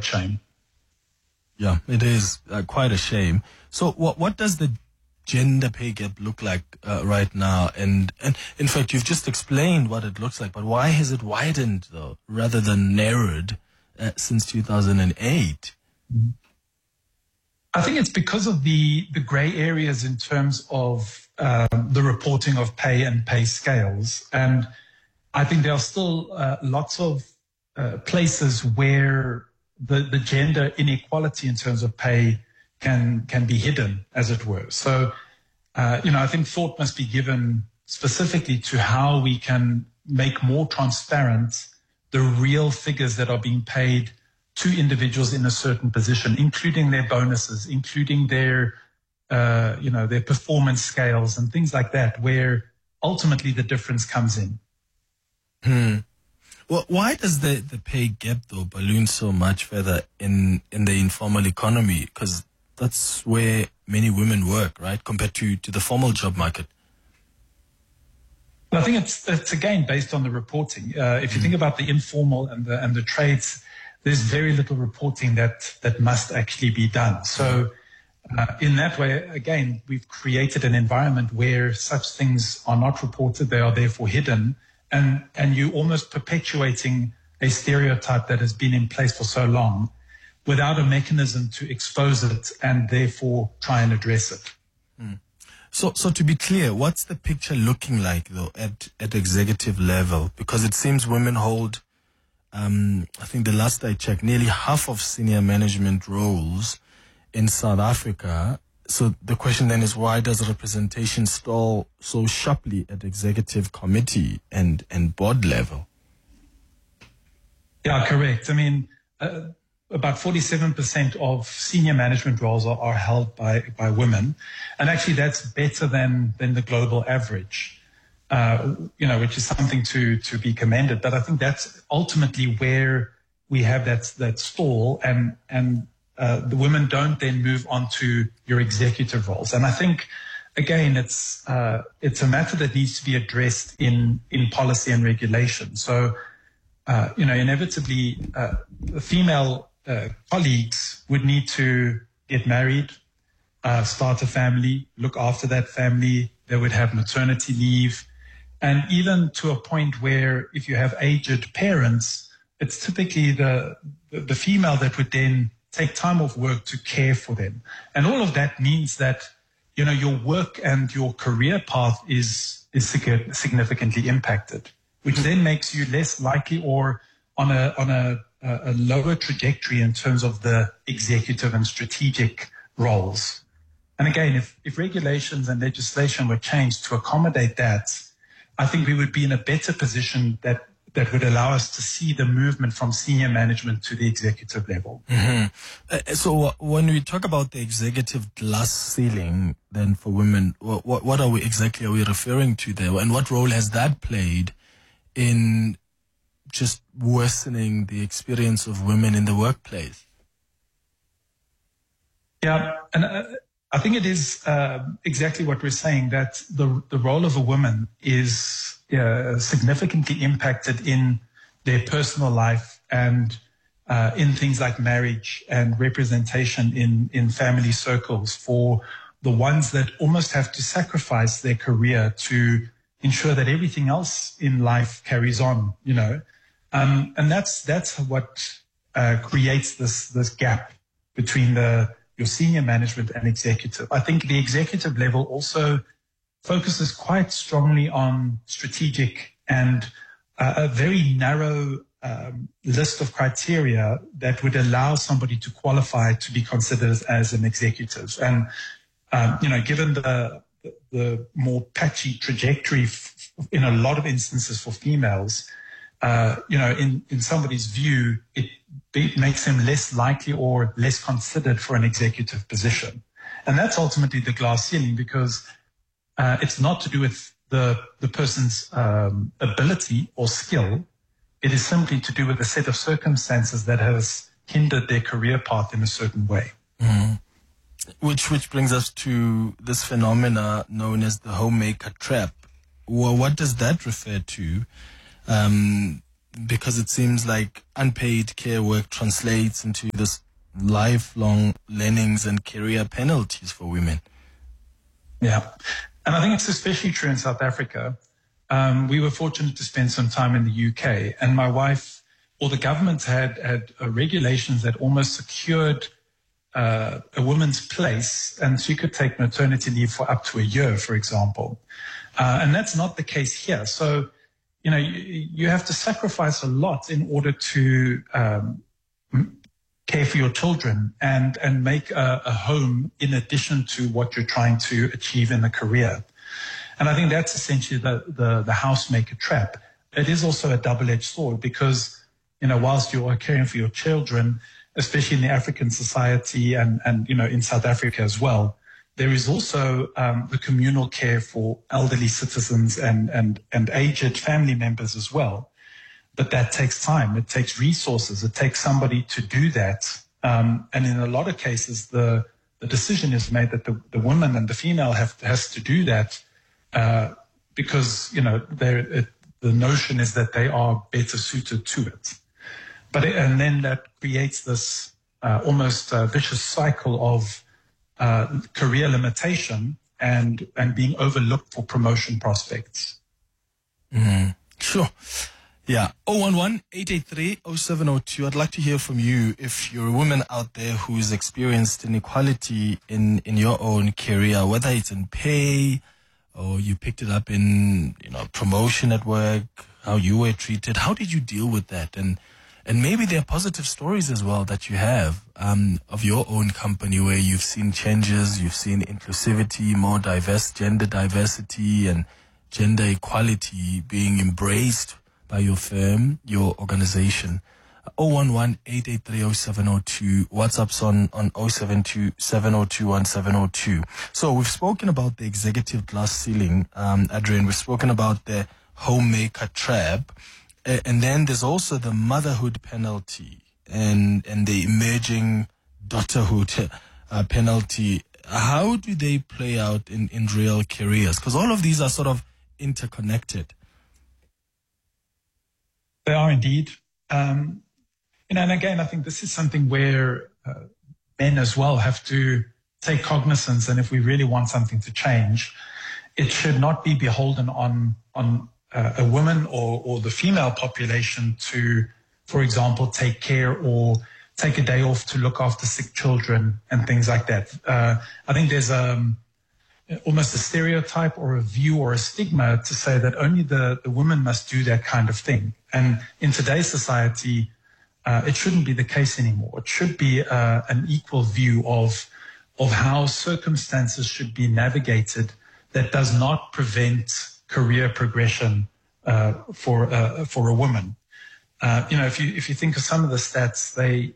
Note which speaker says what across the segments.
Speaker 1: great shame.
Speaker 2: Yeah, it is quite a shame. So what does the gender pay gap look like right now? And in fact, you've just explained what it looks like, but why has it widened, though, rather than narrowed since 2008?
Speaker 1: I think it's because of the grey areas in terms of the reporting of pay and pay scales. And I think there are still lots of places where the gender inequality in terms of pay can be hidden, as it were. So, I think thought must be given specifically to how we can make more transparent the real figures that are being paid to individuals in a certain position, including their bonuses, including their performance scales and things like that, where ultimately the difference comes in.
Speaker 2: Well, why does the pay gap, though, balloon so much further in the informal economy? Because that's where many women work, right, compared to the formal job market.
Speaker 1: Well, I think it's again based on the reporting. If you think about the informal and the trades, there's very little reporting that must actually be done. So in that way, again, we've created an environment where such things are not reported. They are therefore hidden. And you're almost perpetuating a stereotype that has been in place for so long without a mechanism to expose it and therefore try and address it.
Speaker 2: So to be clear, what's the picture looking like, though, at executive level? Because it seems women hold, I think the last I checked, nearly half of senior management roles in South Africa. So the question then is, why does representation stall so sharply at executive committee and board level?
Speaker 1: Yeah, correct. I mean, about 47% of senior management roles are held by women. And actually that's better than the global average, which is something to be commended. But I think that's ultimately where we have that stall and the women don't then move on to your executive roles. And I think, again, it's a matter that needs to be addressed in policy and regulation. So, inevitably, female colleagues would need to get married, start a family, look after that family. They would have maternity leave. And even to a point where if you have aged parents, it's typically the female that would then take time off work to care for them. And all of that means that, your work and your career path is significantly impacted, which then makes you less likely or on a lower trajectory in terms of the executive and strategic roles. And again, if regulations and legislation were changed to accommodate that, I think we would be in a better position that would allow us to see the movement from senior management to the executive level.
Speaker 2: So when we talk about the executive glass ceiling, then for women, what are we referring to there? And what role has that played in just worsening the experience of women in the workplace?
Speaker 1: Yeah, and I think it is exactly what we're saying, that the role of a woman is significantly impacted in their personal life and in things like marriage and representation in family circles for the ones that almost have to sacrifice their career to ensure that everything else in life carries on, and that's what creates this gap between your senior management and executive. I think the executive level also focuses quite strongly on strategic and a very narrow list of criteria that would allow somebody to qualify to be considered as an executive. And, given the more patchy trajectory in a lot of instances for females, in somebody's view, it makes them less likely or less considered for an executive position. And that's ultimately the glass ceiling, because it's not to do with the person's ability or skill. It is simply to do with a set of circumstances that has hindered their career path in a certain way.
Speaker 2: Mm-hmm. Which brings us to this phenomena known as the homemaker trap. Well, what does that refer to? because it seems like unpaid care work translates into this lifelong learnings and career penalties for women.
Speaker 1: Yeah. And I think it's especially true in South Africa. We were fortunate to spend some time in the UK, and my wife, or the government had regulations that almost secured a woman's place, and she could take maternity leave for up to a year, for example. And that's not the case here. So, you have to sacrifice a lot in order to care for your children and make a home in addition to what you're trying to achieve in a career. And I think that's essentially the housemaker trap. It is also a double-edged sword because, whilst you are caring for your children, especially in the African society and in South Africa as well, there is also the communal care for elderly citizens and aged family members as well. But that takes time. It takes resources. It takes somebody to do that. And in a lot of cases, the decision is made that the woman and the female has to do that because, the notion is that they are better suited to it. And then that creates this almost vicious cycle of career limitation and being overlooked for promotion prospects.
Speaker 2: Sure. Yeah. 011-883-0702. I'd like to hear from you if you're a woman out there who's experienced inequality in your own career, whether it's in pay or you picked it up in, promotion at work, how you were treated. How did you deal with that? And maybe there are positive stories as well that you have of your own company where you've seen changes, you've seen inclusivity, more diverse gender diversity and gender equality being embraced by your firm, your organization. 011-883-0702. WhatsApp's on 072-702-1702. So we've spoken about the executive glass ceiling, Adrian. We've spoken about the homemaker trap. And then there's also the motherhood penalty and the emerging daughterhood penalty. How do they play out in real careers? Because all of these are sort of interconnected.
Speaker 1: They are indeed. And again, I think this is something where men as well have to take cognizance. And if we really want something to change, it should not be beholden on a woman or the female population to, for example, take care or take a day off to look after sick children and things like that. I think there's almost a stereotype or a view or a stigma to say that only the woman must do that kind of thing. And in today's society, it shouldn't be the case anymore. It should be an equal view of how circumstances should be navigated that does not prevent career progression for a woman. If you think of some of the stats,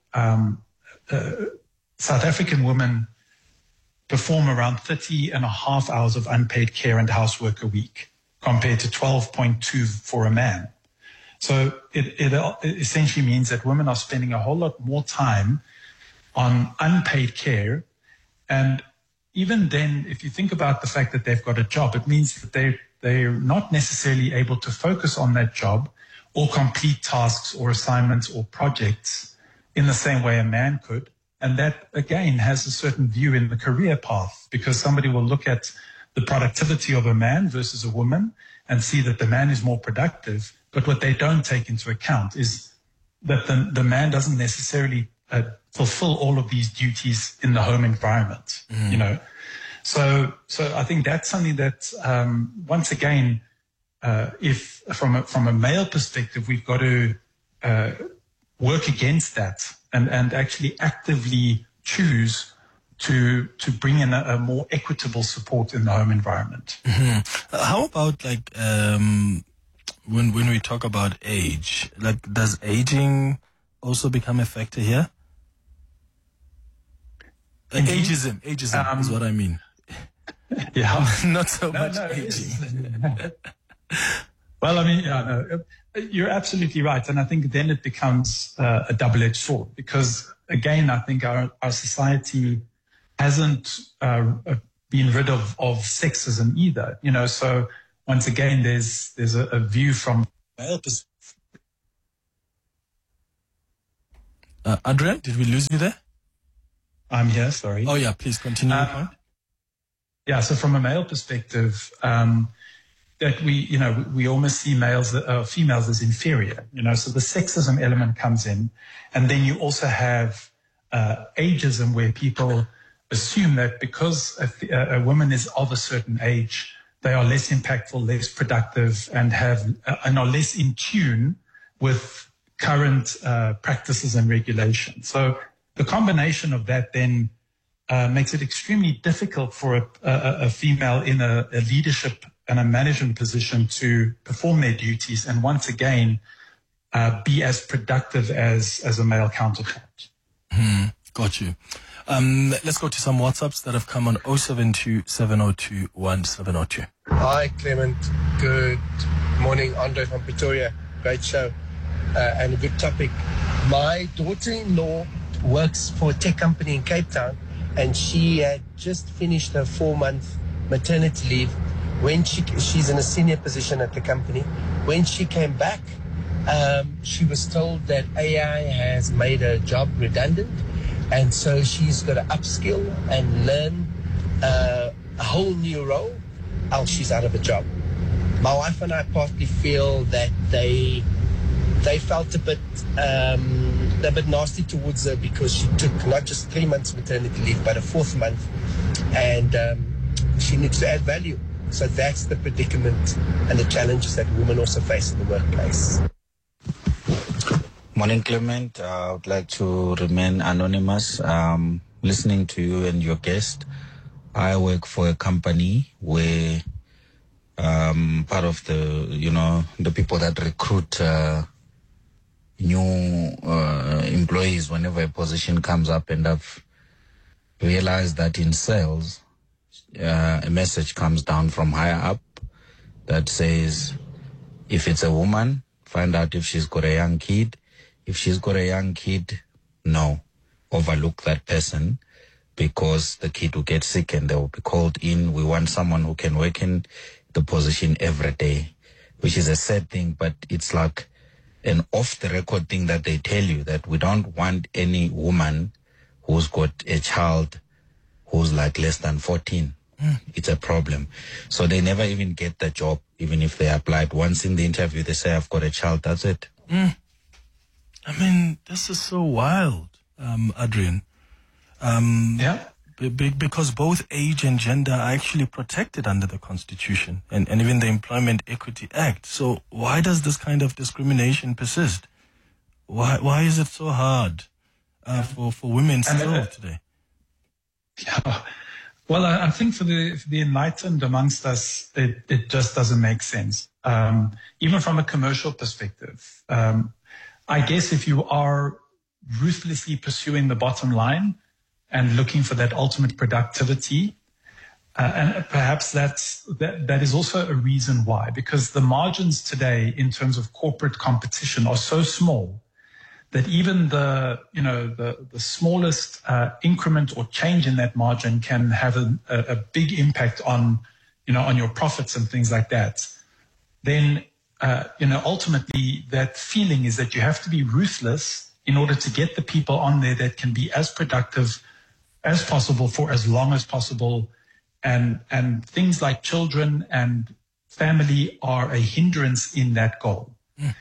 Speaker 1: South African women perform around 30 and a half hours of unpaid care and housework a week compared to 12.2 for a man. So it essentially means that women are spending a whole lot more time on unpaid care. And even then, if you think about the fact that they've got a job, it means that they're not necessarily able to focus on that job or complete tasks or assignments or projects in the same way a man could. And that, again, has a certain view in the career path because somebody will look at the productivity of a man versus a woman and see that the man is more productive. But what they don't take into account is that the man doesn't necessarily fulfill all of these duties in the home environment, So I think that's something that, once again, if from a male perspective, we've got to work against that and actually actively choose to bring in a more equitable support in the home environment.
Speaker 2: Mm-hmm. How about when we talk about age, does aging also become a factor here? Ageism is what I mean.
Speaker 1: Yeah.
Speaker 2: Not so much aging.
Speaker 1: Well, I mean, you're absolutely right. And I think then it becomes a double-edged sword because, again, I think our society hasn't been rid of sexism either. So once again, there's a view from male perspective
Speaker 2: Adrian, did we lose you there?
Speaker 1: I'm here, sorry.
Speaker 2: Oh yeah, please continue.
Speaker 1: Yeah, so from a male perspective, that we almost see females as inferior, so the sexism element comes in. And then you also have ageism, where people assume that because a woman is of a certain age, they are less impactful, less productive, and are less in tune with current practices and regulations. So the combination of that then makes it extremely difficult for a female in a leadership and a management position to perform their duties and once again be as productive as a male counterpart.
Speaker 2: Got you. Let's go to some WhatsApps that have come on 072 702 1702.
Speaker 3: Hi, Clement. Good morning. Andre from Pretoria. Great show and a good topic. My daughter-in-law works for a tech company in Cape Town, and she had just finished her 4-month maternity leave. When she's in a senior position at the company, when she came back, she was told that AI has made her job redundant, and so she's got to upskill and learn a whole new role, else she's out of a job. My wife and I partly feel that they felt a bit nasty towards her because she took not just 3 months maternity leave, but a 4th month, and she needs to add value. So that's the predicament and the challenges that women also face in the workplace.
Speaker 4: Morning, Clement. I would like to remain anonymous. Listening to you and your guest, I work for a company where part of the people that recruit new employees whenever a position comes up, and I've realized that in sales, a message comes down from higher up that says, if it's a woman, find out if she's got a young kid. If she's got a young kid, no, overlook that person, because the kid will get sick and they will be called in. We want someone who can work in the position every day, which is a sad thing, but it's like an off-the-record thing that they tell you, that we don't want any woman who's got a child who's like less than 14. It's a problem. So they never even get the job, even if they applied. Once in the interview, they say, I've got a child, that's it.
Speaker 2: I mean, this is so wild, Adrian.
Speaker 1: Yeah.
Speaker 2: Because both age and gender are actually protected under the Constitution and even the Employment Equity Act. So why does this kind of discrimination persist? Why is it so hard for women still today?
Speaker 1: Yeah. Well, I think for the enlightened amongst us, it just doesn't make sense. Even from a commercial perspective, I guess if you are ruthlessly pursuing the bottom line and looking for that ultimate productivity, and perhaps that is also a reason why, because the margins today in terms of corporate competition are so small that even the smallest increment or change in that margin can have a big impact on your profits and things like that. Then ultimately that feeling is that you have to be ruthless in order to get the people on there that can be as productive as possible for as long as possible, and things like children and family are a hindrance in that goal.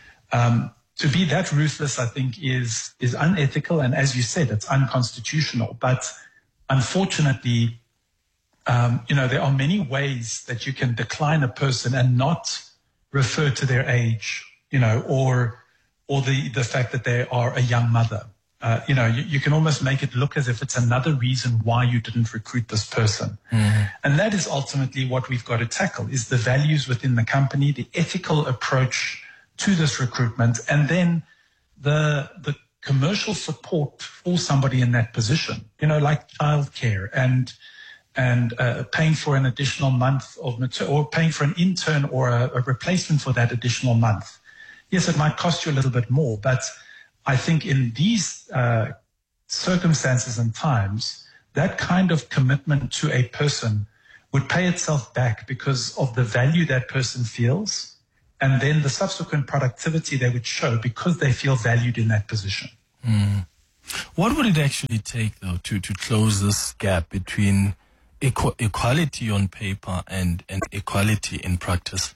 Speaker 1: To be that ruthless, I think, is unethical, and as you said, it's unconstitutional. But unfortunately, there are many ways that you can decline a person and not refer to their age, or the fact that they are a young mother. You can almost make it look as if it's another reason why you didn't recruit this person. Mm-hmm. And that is ultimately what we've got to tackle, is the values within the company, the ethical approach to this recruitment, and then the commercial support for somebody in that position, like childcare and paying for an additional month of or paying for an intern or a replacement for that additional month. Yes, it might cost you a little bit more, but I think in these circumstances and times, that kind of commitment to a person would pay itself back because of the value that person feels, and then the subsequent productivity they would show because they feel valued in that position.
Speaker 2: Mm. What would it actually take, though, to close this gap between equality on paper and equality in practice?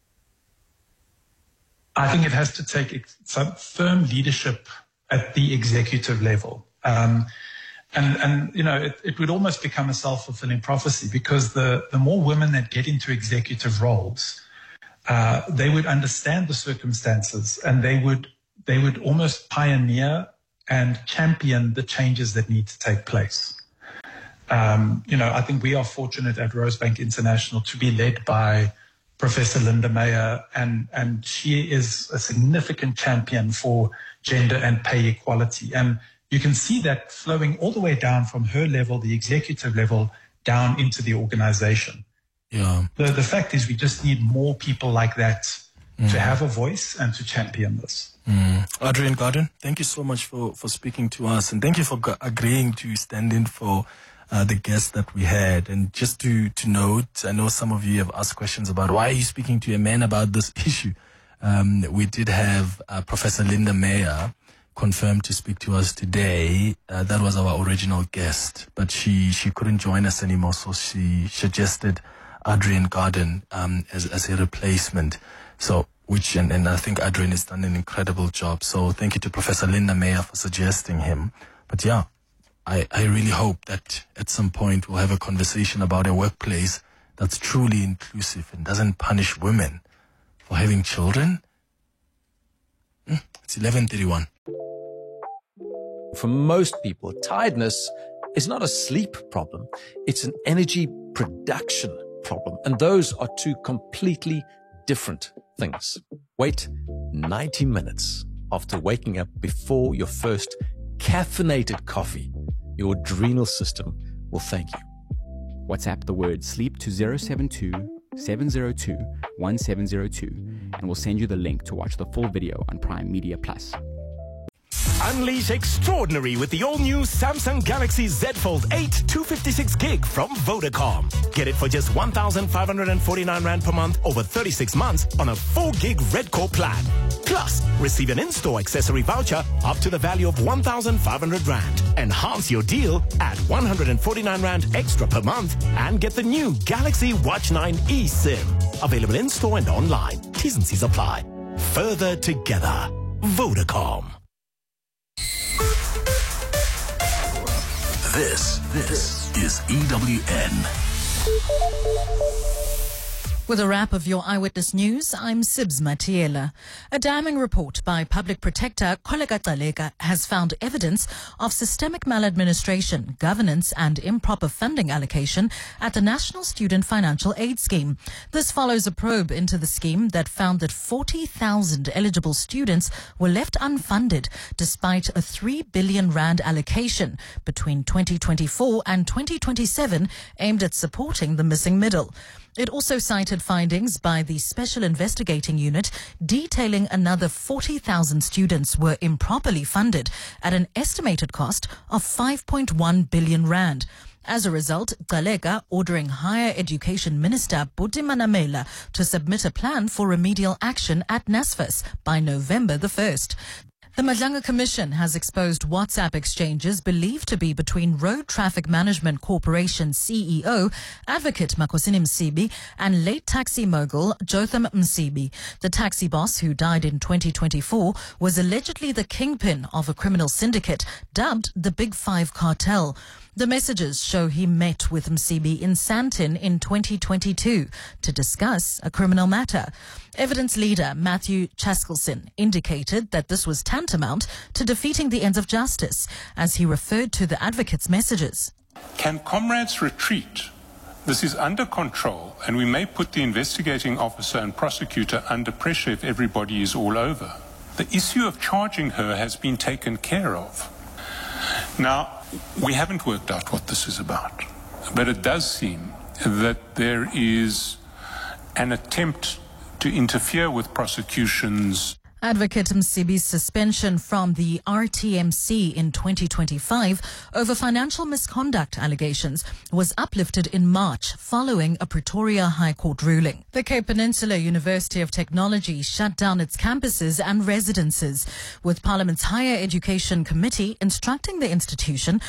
Speaker 1: I think it has to take some firm leadership at the executive level. And you know, it would almost become a self-fulfilling prophecy, because the more women that get into executive roles, they would understand the circumstances, and they would almost pioneer and champion the changes that need to take place. You know, I think we are fortunate at Rosebank International to be led by Professor Linda Meyer, and she is a significant champion for gender and pay equality. And you can see that flowing all the way down from her level, the executive level, down into the organization.
Speaker 2: Yeah.
Speaker 1: The fact is, we just need more people like that to have a voice and to champion this.
Speaker 2: Adrian Garden, thank you so much for speaking to us, and thank you for agreeing to stand in for the guest that we had. And just to note, I know some of you have asked questions about why are you speaking to a man about this issue. We did have Professor Linda Meyer confirmed to speak to us today. That was our original guest, but she couldn't join us anymore, so she suggested Adrian Garden as a replacement. So, and I think Adrian has done an incredible job. So thank you to Professor Linda Meyer for suggesting him. But yeah, I really hope that at some point we'll have a conversation about a workplace that's truly inclusive and doesn't punish women for having children. It's 11:31.
Speaker 5: For most people, tiredness is not a sleep problem. It's an energy production problem. And those are two completely different things. Wait 90 minutes after waking up before your first caffeinated coffee. Your adrenal system will thank you.
Speaker 6: WhatsApp the word sleep to 072 702 1702 and we'll send you the link to watch the full video on Prime Media Plus.
Speaker 7: Unleash extraordinary with the all-new Samsung Galaxy Z Fold 8 256 gig from Vodacom. Get it for just 1,549 Rand per month over 36 months on a 4 gig Red Core plan. Plus, receive an in-store accessory voucher up to the value of 1,500 Rand. Enhance your deal at 149 Rand extra per month and get the new Galaxy Watch 9 eSIM. Available in-store and online. T's and C's apply. Further together. Vodacom.
Speaker 8: This is EWN.
Speaker 9: With a wrap of your Eyewitness News, I'm Sibs Matiela. A damning report by Public Protector Kholeka Gcaleka has found evidence of systemic maladministration, governance and improper funding allocation at the National Student Financial Aid Scheme. This follows a probe into the scheme that found that 40,000 eligible students were left unfunded despite a 3 billion Rand allocation between 2024 and 2027 aimed at supporting the missing middle. It also cited findings by the Special Investigating Unit detailing another 40,000 students were improperly funded at an estimated cost of 5.1 billion Rand. As a result, Gcaleka ordering Higher Education Minister Buti Manamela to submit a plan for remedial action at NSFAS by November the 1st. The Madlanga Commission has exposed WhatsApp exchanges believed to be between Road Traffic Management Corporation CEO, Advocate Makhosini Msibi, and late taxi mogul Jotham Msibi. The taxi boss, who died in 2024, was allegedly the kingpin of a criminal syndicate dubbed the Big Five Cartel. The messages show he met with Msibi in Sandton in 2022 to discuss a criminal matter. Evidence leader Matthew Chaskelson indicated that this was tantamount to defeating the ends of justice, as he referred to the advocate's messages.
Speaker 10: Can comrades retreat? This is under control, and we may put the investigating officer and prosecutor under pressure if everybody is all over. The issue of charging her has been taken care of. Now, we haven't worked out what this is about, but it does seem that there is an attempt to interfere with prosecutions.
Speaker 9: Advocate Msibi's suspension from the RTMC in 2025 over financial misconduct allegations was uplifted in March following a Pretoria High Court ruling. The Cape Peninsula University of Technology shut down its campuses and residences, with Parliament's Higher Education Committee instructing the institution